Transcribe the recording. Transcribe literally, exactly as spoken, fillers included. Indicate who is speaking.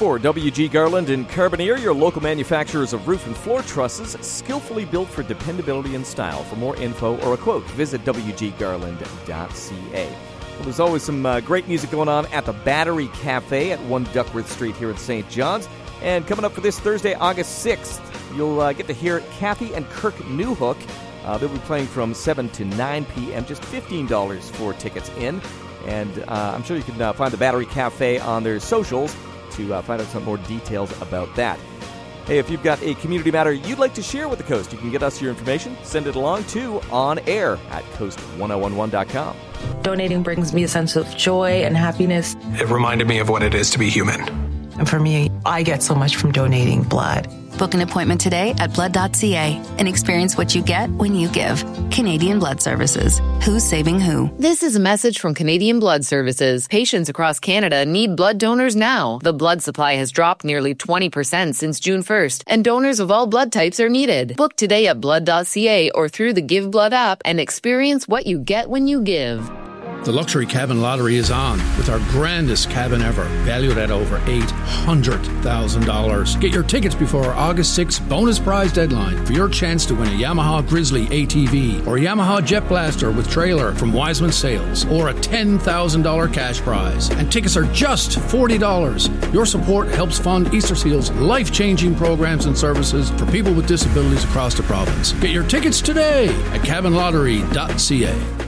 Speaker 1: for W G Garland and Carboneer, your local manufacturers of roof and floor trusses, skillfully built for dependability and style. For more info or a quote, visit w g garland dot c a. Well, there's always some uh, great music going on at the Battery Cafe at one Duckworth Street here in Saint John's. And coming up for this Thursday, August sixth, you'll uh, get to hear Kathy and Kirk Newhook. Uh, they'll be playing from seven to nine p.m., just fifteen dollars for tickets in. And uh, I'm sure you can uh, find the Battery Cafe on their socials to uh, find out some more details about that. Hey, if you've got a community matter you'd like to share with the Coast, you can get us your information. Send it along to onair at coast ten eleven dot com.
Speaker 2: Donating brings me a sense of joy and happiness.
Speaker 3: It reminded me of what it is to be human.
Speaker 2: And for me, I get so much from donating blood.
Speaker 4: Book an appointment today at blood dot c a and experience what you get when you give. Canadian Blood Services. Who's saving who?
Speaker 5: This is a message from Canadian Blood Services. Patients across Canada need blood donors now. The blood supply has dropped nearly twenty percent since June first, and donors of all blood types are needed. Book today at blood dot c a or through the Give Blood app and experience what you get when you give.
Speaker 6: The Luxury Cabin Lottery is on with our grandest cabin ever, valued at over eight hundred thousand dollars. Get your tickets before our August sixth bonus prize deadline for your chance to win a Yamaha Grizzly A T V or a Yamaha Jet Blaster with trailer from Wiseman Sales or a ten thousand dollars cash prize. And tickets are just forty dollars. Your support helps fund Easter Seal's life-changing programs and services for people with disabilities across the province. Get your tickets today at cabin lottery dot c a.